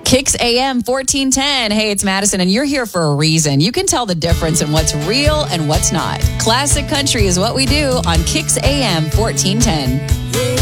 Kicks AM 1410. Hey, it's Madison, and you're here for a reason. You can tell the difference in what's real and what's not. Classic country is what we do on Kicks AM 1410.